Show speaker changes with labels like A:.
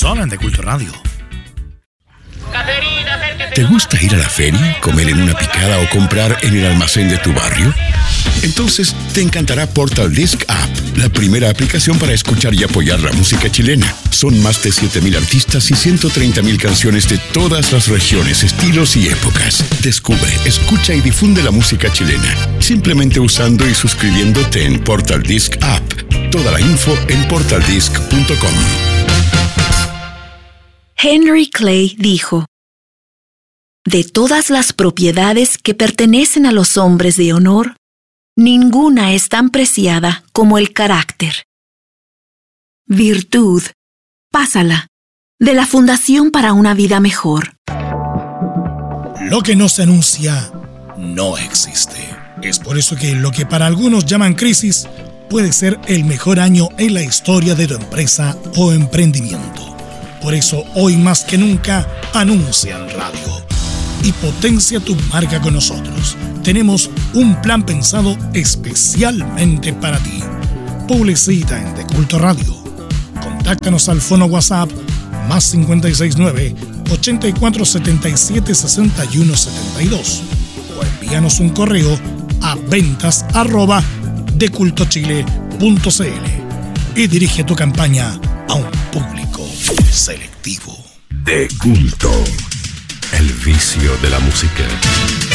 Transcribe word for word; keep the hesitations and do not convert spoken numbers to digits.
A: solo en De Culto Radio.
B: ¿Te gusta ir a la feria, comer en una picada o comprar en el almacén de tu barrio? Entonces te encantará Portal Disc App, la primera aplicación para escuchar y apoyar la música chilena. Son más de siete mil artistas y ciento treinta mil canciones de todas las regiones, estilos y épocas. Descubre, escucha y difunde la música chilena, simplemente usando y suscribiéndote en Portal Disc App. Toda la info en portal disc punto com.
C: Henry Clay dijo: de todas las propiedades que pertenecen a los hombres de honor, ninguna es tan preciada como el carácter. Virtud, pásala, de la Fundación para una Vida Mejor.
A: Lo que no se anuncia no existe. Es por eso que lo que para algunos llaman crisis puede ser el mejor año en la historia de tu empresa o emprendimiento. Por eso, hoy más que nunca, anuncia en radio y potencia tu marca con nosotros. Tenemos un plan pensado especialmente para ti. Publicita en De Culto Radio. Contáctanos al fono WhatsApp más cinco seis nueve, ocho cuatro siete siete, seis uno siete dos o envíanos un correo a ventas arroba decultochile punto cl y dirige tu campaña a un público selectivo.
B: De Culto, el vicio de la música.